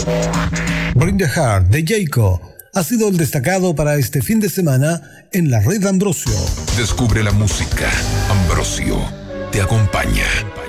Bring the Heart de Jayco ha sido el destacado para este fin de semana en la red Ambrosio. Descubre la música. Ambrosio te acompaña.